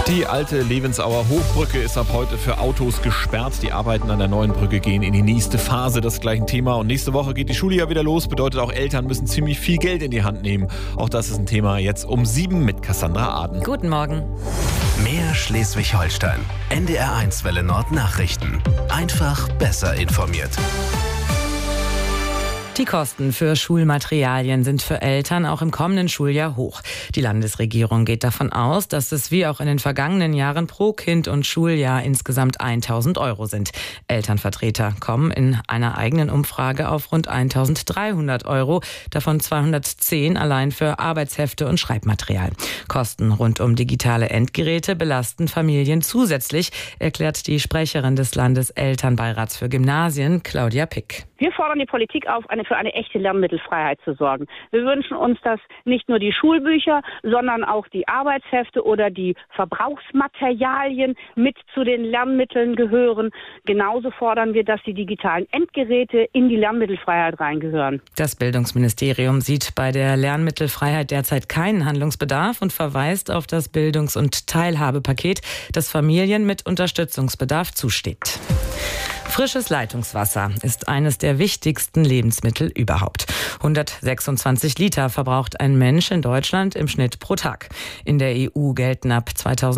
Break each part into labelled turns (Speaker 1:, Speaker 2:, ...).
Speaker 1: Die alte Levensauer Hochbrücke ist ab heute für Autos gesperrt. Die Arbeiten an der neuen Brücke gehen in die nächste Phase. Das gleiche Thema. Und nächste Woche geht die Schule ja wieder los. Bedeutet, auch Eltern müssen ziemlich viel Geld in die Hand nehmen. Auch das ist ein Thema jetzt um 7 mit Cassandra Aden.
Speaker 2: Guten Morgen.
Speaker 3: Mehr Schleswig-Holstein. NDR1 Welle Nord Nachrichten. Einfach besser informiert.
Speaker 2: Die Kosten für Schulmaterialien sind für Eltern auch im kommenden Schuljahr hoch. Die Landesregierung geht davon aus, dass es wie auch in den vergangenen Jahren pro Kind und Schuljahr insgesamt 1.000 Euro sind. Elternvertreter kommen in einer eigenen Umfrage auf rund 1.300 Euro, davon 210 allein für Arbeitshefte und Schreibmaterial. Kosten rund um digitale Endgeräte belasten Familien zusätzlich, erklärt die Sprecherin des Landeselternbeirats für Gymnasien, Claudia Pick.
Speaker 4: Wir fordern die Politik auf, für eine echte Lernmittelfreiheit zu sorgen. Wir wünschen uns, dass nicht nur die Schulbücher, sondern auch die Arbeitshefte oder die Verbrauchsmaterialien mit zu den Lernmitteln gehören. Genauso fordern wir, dass die digitalen Endgeräte in die Lernmittelfreiheit reingehören.
Speaker 2: Das Bildungsministerium sieht bei der Lernmittelfreiheit derzeit keinen Handlungsbedarf und verweist auf das Bildungs- und Teilhabepaket, das Familien mit Unterstützungsbedarf zusteht. Frisches Leitungswasser ist eines der wichtigsten Lebensmittel überhaupt. 126 Liter verbraucht ein Mensch in Deutschland im Schnitt pro Tag. In der EU gelten ab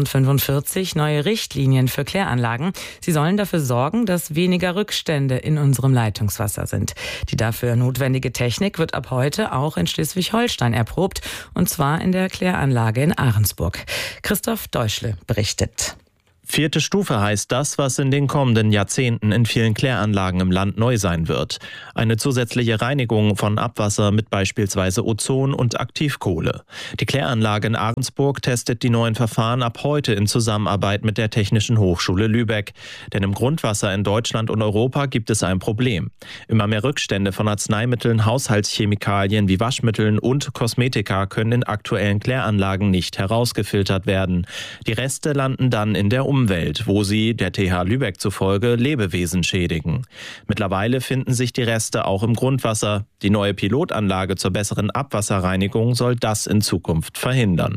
Speaker 2: 2045 neue Richtlinien für Kläranlagen. Sie sollen dafür sorgen, dass weniger Rückstände in unserem Leitungswasser sind. Die dafür notwendige Technik wird ab heute auch in Schleswig-Holstein erprobt, und zwar in der Kläranlage in Ahrensburg. Christoph Deutschle berichtet.
Speaker 5: 4. Stufe heißt das, was in den kommenden Jahrzehnten in vielen Kläranlagen im Land neu sein wird. Eine zusätzliche Reinigung von Abwasser mit beispielsweise Ozon und Aktivkohle. Die Kläranlage in Ahrensburg testet die neuen Verfahren ab heute in Zusammenarbeit mit der Technischen Hochschule Lübeck. Denn im Grundwasser in Deutschland und Europa gibt es ein Problem. Immer mehr Rückstände von Arzneimitteln, Haushaltschemikalien wie Waschmitteln und Kosmetika können in aktuellen Kläranlagen nicht herausgefiltert werden. Die Reste landen dann in der Umwelt, wo sie, der TH Lübeck zufolge, Lebewesen schädigen. Mittlerweile finden sich die Reste auch im Grundwasser. Die neue Pilotanlage zur besseren Abwasserreinigung soll das in Zukunft verhindern.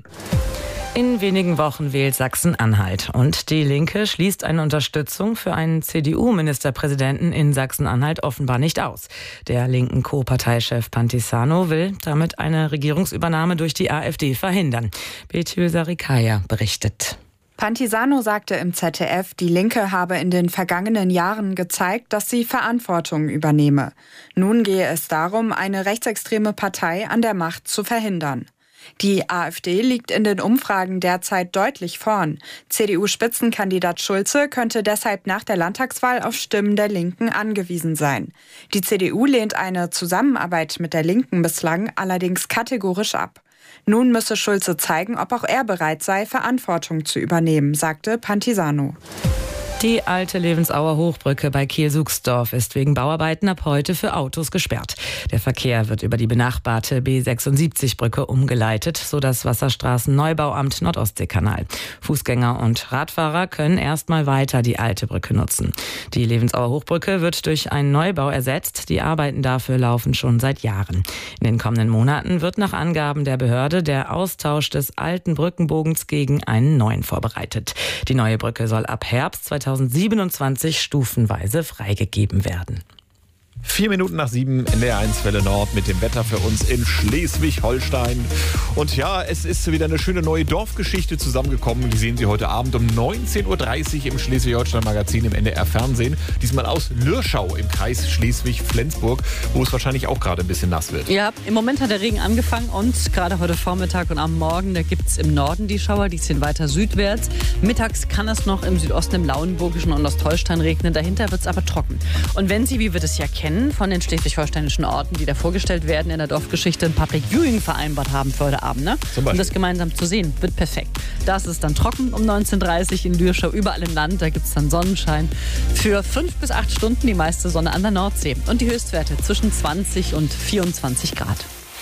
Speaker 2: In wenigen Wochen wählt Sachsen-Anhalt und die Linke schließt eine Unterstützung für einen CDU-Ministerpräsidenten in Sachsen-Anhalt offenbar nicht aus. Der linken Co-Parteichef Pantisano will damit eine Regierungsübernahme durch die AfD verhindern. Betül Sarikaya berichtet.
Speaker 6: Pantisano sagte im ZDF, die Linke habe in den vergangenen Jahren gezeigt, dass sie Verantwortung übernehme. Nun gehe es darum, eine rechtsextreme Partei an der Macht zu verhindern. Die AfD liegt in den Umfragen derzeit deutlich vorn. CDU-Spitzenkandidat Schulze könnte deshalb nach der Landtagswahl auf Stimmen der Linken angewiesen sein. Die CDU lehnt eine Zusammenarbeit mit der Linken bislang allerdings kategorisch ab. Nun müsse Schulze zeigen, ob auch er bereit sei, Verantwortung zu übernehmen, sagte Pantisano.
Speaker 2: Die alte Levensauer Hochbrücke bei Kiel-Suchsdorf ist wegen Bauarbeiten ab heute für Autos gesperrt. Der Verkehr wird über die benachbarte B76-Brücke umgeleitet, so das Wasserstraßenneubauamt Nordostseekanal. Fußgänger und Radfahrer können erstmal weiter die alte Brücke nutzen. Die Levensauer Hochbrücke wird durch einen Neubau ersetzt. Die Arbeiten dafür laufen schon seit Jahren. In den kommenden Monaten wird nach Angaben der Behörde der Austausch des alten Brückenbogens gegen einen neuen vorbereitet. Die neue Brücke soll ab Herbst 2027 stufenweise freigegeben werden.
Speaker 1: 4 Minuten nach 7, NDR1 Welle Nord mit dem Wetter für uns in Schleswig-Holstein. Und ja, es ist wieder eine schöne neue Dorfgeschichte zusammengekommen. Die sehen Sie heute Abend um 19.30 Uhr im Schleswig-Holstein-Magazin im NDR-Fernsehen. Diesmal aus Lürschau im Kreis Schleswig-Flensburg, wo es wahrscheinlich auch gerade ein bisschen nass wird.
Speaker 7: Ja, im Moment hat der Regen angefangen und gerade heute Vormittag und am Morgen, da gibt es im Norden die Schauer, die ziehen weiter südwärts. Mittags kann es noch im Südosten, im Lauenburgischen und Ostholstein regnen. Dahinter wird es aber trocken. Und wenn Sie, wie wir das ja kennen, von den schleswig-holsteinischen Orten, die da vorgestellt werden in der Dorfgeschichte, ein Public Viewing vereinbart haben für heute Abend, ne? Um das gemeinsam zu sehen, wird perfekt. Da ist es dann trocken um 19.30 Uhr in Lürschau, überall im Land, da gibt es dann Sonnenschein für 5 bis 8 Stunden, die meiste Sonne an der Nordsee und die Höchstwerte zwischen 20 und 24 Grad.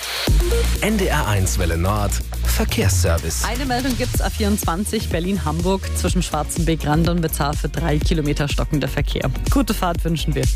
Speaker 3: NDR1 Welle Nord Verkehrsservice.
Speaker 7: Eine Meldung gibt es A24 Berlin-Hamburg zwischen Schwarzenbeck-Rand und Bezarfe 3 Kilometer stockender Verkehr. Gute Fahrt wünschen wir.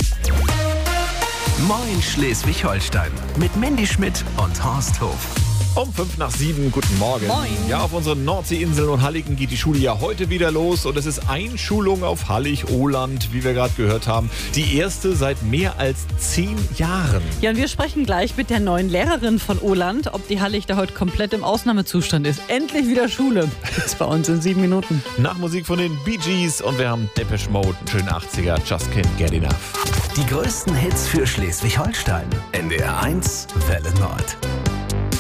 Speaker 3: Moin Schleswig-Holstein mit Mandy Schmidt und Horst Hof.
Speaker 1: Um 6:55, guten Morgen.
Speaker 7: Moin.
Speaker 1: Ja, auf unseren Nordseeinseln und Halligen geht die Schule ja heute wieder los und es ist Einschulung auf Hallig-Oland, wie wir gerade gehört haben. Die erste seit mehr als 10 Jahren.
Speaker 7: Ja, und wir sprechen gleich mit der neuen Lehrerin von Oland, ob die Hallig da heute komplett im Ausnahmezustand ist. Endlich wieder Schule. Gibt's bei uns in 7 Minuten.
Speaker 1: Nach Musik von den Bee Gees und wir haben Depeche Mode, einen schönen 80er, Just Can't Get Enough.
Speaker 3: Die größten Hits für Schleswig-Holstein. NDR 1 Welle Nord.